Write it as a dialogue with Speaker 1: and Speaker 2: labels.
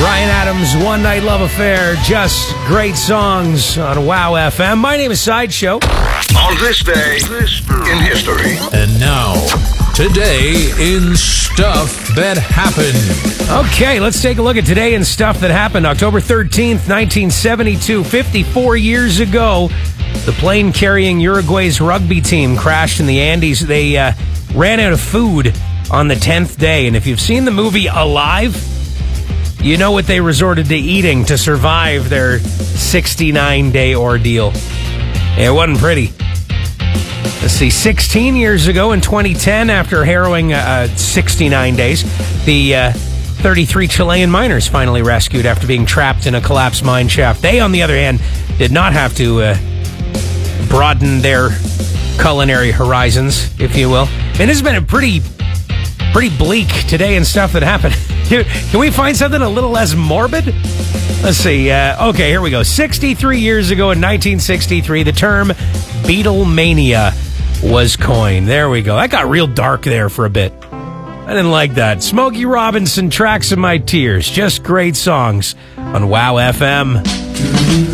Speaker 1: Bryan Adams, One Night Love Affair, just great songs on WOW FM. My name is Sideshow.
Speaker 2: On this day in history.
Speaker 3: And now, today in Stuff That Happened.
Speaker 1: Okay, let's take a look at today in Stuff That Happened. October 13th, 1972, 54 years ago, the plane carrying Uruguay's rugby team crashed in the Andes. They ran out of food on the 10th day, and if you've seen the movie Alive, you know what they resorted to eating to survive their 69-day ordeal. It wasn't pretty. Let's see, 16 years ago in 2010, after harrowing 69 days, the 33 Chilean miners finally rescued after being trapped in a collapsed mine shaft. They, on the other hand, did not have to broaden their culinary horizons, if you will. And this has been a pretty bleak today and Stuff That Happened. Can we find something a little less morbid? Let's see. Okay, here we go. 63 years ago in 1963, the term Beatlemania was coined. There we go. That got real dark there for a bit. I didn't like that. Smokey Robinson, Tracks of My Tears. Just great songs on WOW FM.